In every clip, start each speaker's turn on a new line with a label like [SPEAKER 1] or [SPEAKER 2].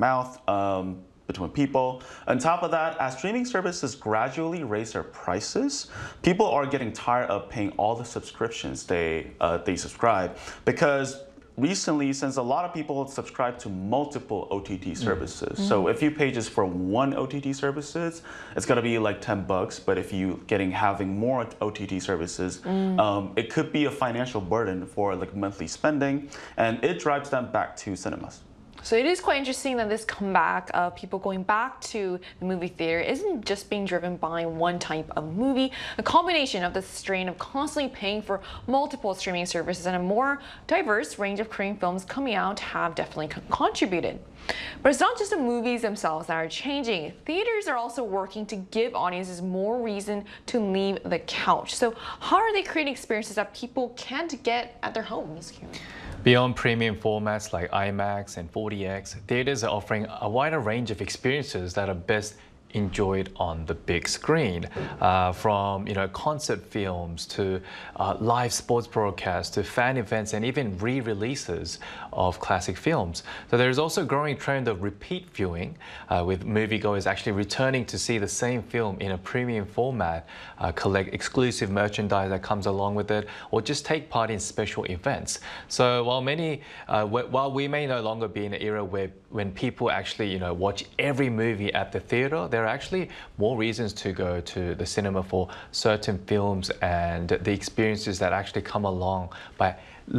[SPEAKER 1] mouth. Between people. On top of that, as streaming services gradually raise their prices, people are getting tired of paying all the subscriptions they subscribe, because recently, since a lot of people subscribe to multiple OTT services, so if you pay just for one OTT services, it's gonna be like $10. But if you having more OTT services, it could be a financial burden for like monthly spending, and it drives them back to cinemas.
[SPEAKER 2] So it is quite interesting that this comeback of people going back to the movie theater isn't just being driven by one type of movie. A combination of the strain of constantly paying for multiple streaming services and a more diverse range of Korean films coming out have definitely contributed. But it's not just the movies themselves that are changing. Theaters are also working to give audiences more reason to leave the couch. So how are they creating experiences that people can't get at their homes?
[SPEAKER 3] Beyond premium formats like IMAX and 4DX, theaters are offering a wider range of experiences that are best enjoyed on the big screen, from concert films to live sports broadcasts to fan events and even re-releases of classic films. So there's also a growing trend of repeat viewing, with moviegoers actually returning to see the same film in a premium format, collect exclusive merchandise that comes along with it, or just take part in special events. So while we may no longer be in an era when people actually watch every movie at the theater, there are actually more reasons to go to the cinema for certain films and the experiences that actually come along by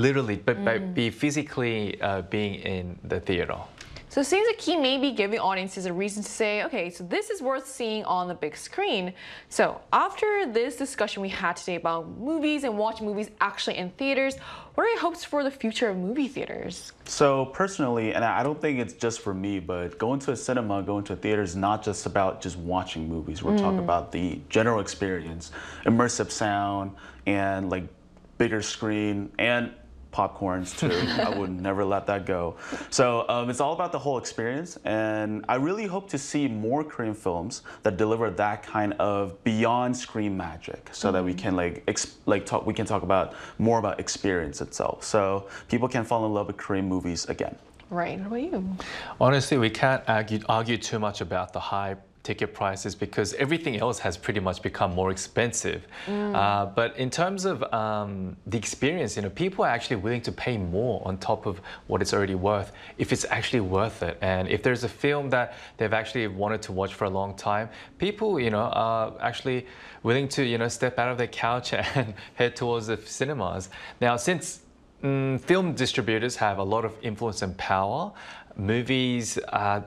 [SPEAKER 3] by physically being in the theater.
[SPEAKER 2] So it seems the key may be giving audiences a reason to say, okay, so this is worth seeing on the big screen. So after this discussion we had today about movies and watching movies actually in theaters, what are your hopes for the future of movie theaters?
[SPEAKER 1] So personally, and I don't think it's just for me, but going to a cinema, going to a theater is not just about just watching movies. We're talking about the general experience, immersive sound, and like bigger screen, and popcorns too. I would never let that go. So it's all about the whole experience, and I really hope to see more Korean films that deliver that kind of beyond screen magic, so that we can we can talk about more about experience itself, so people can fall in love with Korean movies again.
[SPEAKER 2] Right. What about you?
[SPEAKER 3] Honestly, we can't argue too much about the high ticket prices because everything else has pretty much become more expensive. But in terms of the experience, people are actually willing to pay more on top of what it's already worth if it's actually worth it. And if there's a film that they've actually wanted to watch for a long time, people, are actually willing to, step out of their couch and head towards the cinemas. Now, since film distributors have a lot of influence and power, movies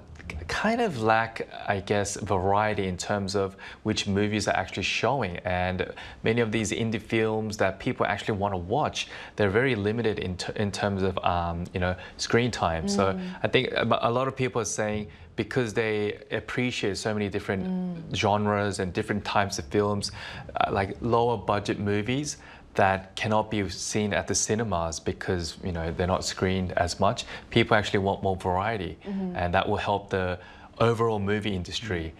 [SPEAKER 3] kind of lack, I guess, variety in terms of which movies are actually showing. And many of these indie films that people actually want to watch, they're very limited in terms of, screen time. So I think a lot of people are saying because they appreciate so many different genres and different types of films, like lower budget movies that cannot be seen at the cinemas because they're not screened as much. People actually want more variety, and that will help the overall movie industry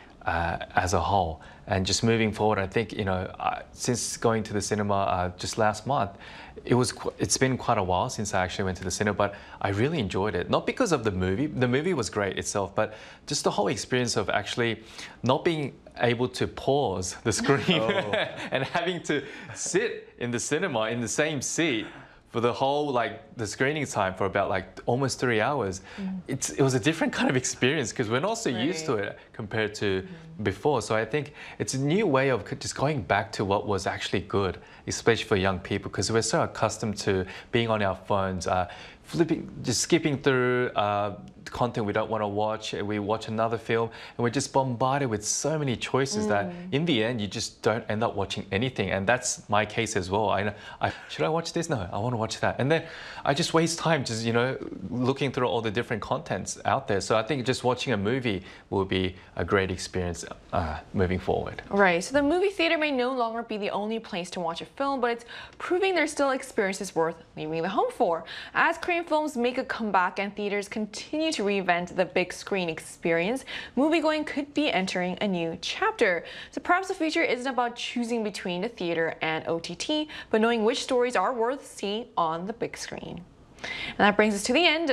[SPEAKER 3] as a whole. And just moving forward, I think since going to the cinema just last month, it's been quite a while since I actually went to the cinema, but I really enjoyed it. Not because of the movie. The movie was great itself, but just the whole experience of actually not being able to pause the screen and having to sit in the cinema in the same seat for the whole the screening time for about almost 3 hours. It was a different kind of experience because we're not so used to it compared to before. So I think it's a new way of just going back to what was actually good, especially for young people, because we're so accustomed to being on our phones, just skipping through content we don't want to watch. We watch another film and we're just bombarded with so many choices that in the end you just don't end up watching anything. And that's my case as well. Should I watch this? No, I want to watch that. And then I just waste time just looking through all the different contents out there. So I think just watching a movie will be a great experience moving forward.
[SPEAKER 2] Right, so the movie theater may no longer be the only place to watch a film, but it's proving there's still experiences worth leaving the home for. As Korean films make a comeback and theaters continue to reinvent the big screen experience, moviegoing could be entering a new chapter. So perhaps the future isn't about choosing between the theater and OTT, but knowing which stories are worth seeing on the big screen. And that brings us to the end